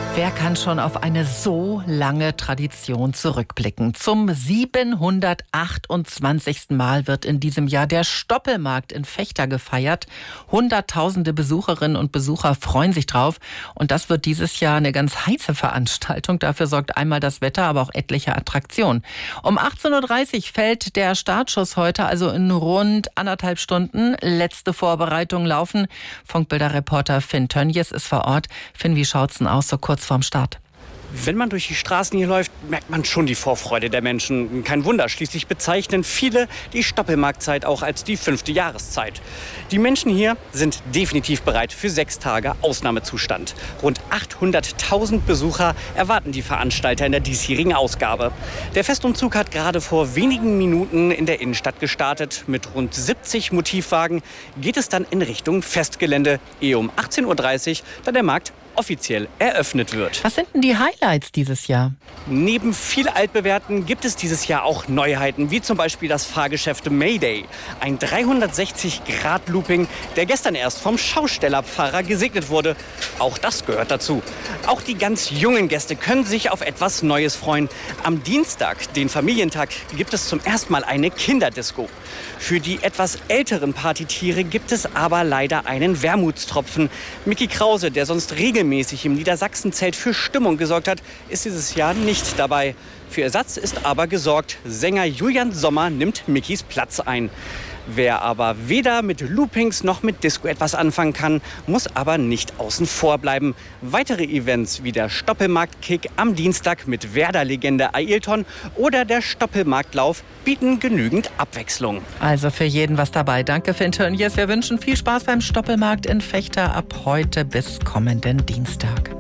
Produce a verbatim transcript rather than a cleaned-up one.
Wer kann schon auf eine so lange Tradition zurückblicken? Zum siebenhundertachtundzwanzigsten Mal wird in diesem Jahr der Stoppelmarkt in Vechta gefeiert. Hunderttausende Besucherinnen und Besucher freuen sich drauf. Und das wird dieses Jahr eine ganz heiße Veranstaltung. Dafür sorgt einmal das Wetter, aber auch etliche Attraktionen. Um achtzehn Uhr dreißig fällt der Startschuss heute, also in rund anderthalb Stunden. Letzte Vorbereitungen laufen. Funkbilder-Reporter Finn Tönjes ist vor Ort. Finn, wie schaut's denn aus so kurz vorm Start? Wenn man durch die Straßen hier läuft, merkt man schon die Vorfreude der Menschen. Kein Wunder, schließlich bezeichnen viele die Stoppelmarktzeit auch als die fünfte Jahreszeit. Die Menschen hier sind definitiv bereit für sechs Tage Ausnahmezustand. Rund achthunderttausend Besucher erwarten die Veranstalter in der diesjährigen Ausgabe. Der Festumzug hat gerade vor wenigen Minuten in der Innenstadt gestartet. Mit rund siebzig Motivwagen geht es dann in Richtung Festgelände, ehe um achtzehn Uhr dreißig dann der Markt offiziell eröffnet wird. Was sind denn die Highlights dieses Jahr? Neben viel Altbewährten gibt es dieses Jahr auch Neuheiten, wie zum Beispiel das Fahrgeschäft Mayday. Ein dreihundertsechzig Grad Looping, der gestern erst vom Schaustellerpfarrer gesegnet wurde. Auch das gehört dazu. Auch die ganz jungen Gäste können sich auf etwas Neues freuen. Am Dienstag, den Familientag, gibt es zum ersten Mal eine Kinderdisco. Für die etwas älteren Partytiere gibt es aber leider einen Wermutstropfen. Micky Krause, der sonst regelmäßig im Niedersachsenzelt für Stimmung gesorgt hat, ist dieses Jahr nicht dabei. Für Ersatz ist aber gesorgt. Sänger Julian Sommer nimmt Mickys Platz ein. Wer aber weder mit Loopings noch mit Disco etwas anfangen kann, muss aber nicht außen vor bleiben. Weitere Events wie der Stoppelmarkt-Kick am Dienstag mit Werder-Legende Ailton oder der Stoppelmarktlauf bieten genügend Abwechslung. Also für jeden was dabei. Danke, Finn Tönjes. Wir wünschen viel Spaß beim Stoppelmarkt in Vechta ab heute bis kommenden Dienstag.